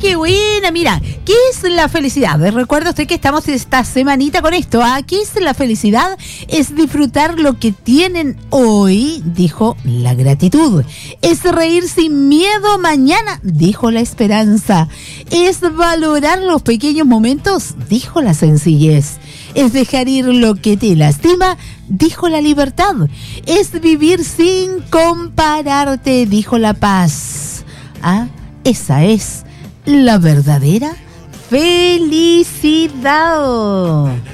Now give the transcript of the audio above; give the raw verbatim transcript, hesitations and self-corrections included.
qué buena! Mira, ¿qué es la felicidad? Recuerda usted que estamos esta semanita con esto. ¿Ah? ¿Qué es la felicidad? Es disfrutar lo que tienen hoy, dijo la gratitud. Es reír sin miedo mañana, dijo la esperanza. Es valorar los pequeños momentos, dijo la sencillez. Es dejar ir lo que te lastima, dijo la libertad. Es vivir sin compararte, dijo la paz. Ah, esa es la verdadera felicidad.